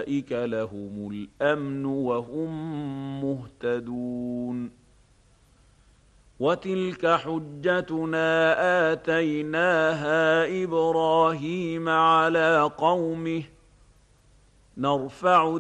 أولئك لهم الأمن وهم مهتدون. وتلك حجتنا آتيناها إبراهيم على قومه نرفع